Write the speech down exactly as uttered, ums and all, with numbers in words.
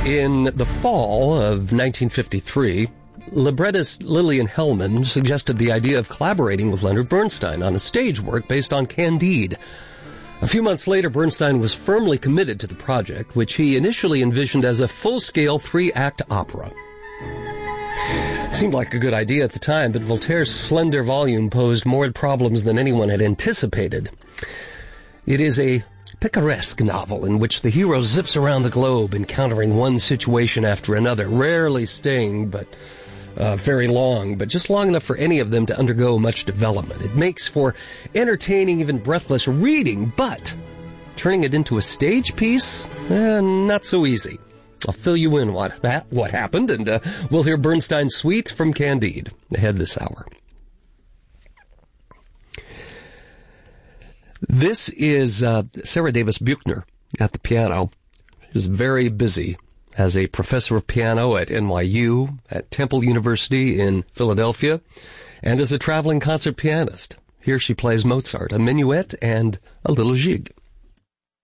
In the fall of nineteen fifty-three, librettist Lillian Hellman suggested the idea of collaborating with Leonard Bernstein on a stage work based on Candide. A few months later, Bernstein was firmly committed to the project, which he initially envisioned as a full-scale three-act opera. Seemed like a good idea at the time, but Voltaire's slender volume posed more problems than anyone had anticipated. It is a picaresque novel in which the hero zips around the globe encountering one situation after another, rarely staying but uh, very long, but just long enough for any of them to undergo much development. It makes for entertaining, even breathless reading, but turning it into a stage piece, eh, not so easy. I'll fill you in what what happened, and uh, we'll hear Bernstein's suite from Candide ahead this hour. This is uh, Sarah Davis Buchner at the piano. She's very busy as a professor of piano at N Y U, at Temple University in Philadelphia, and as a traveling concert pianist. Here she plays Mozart, a minuet, and a little jig.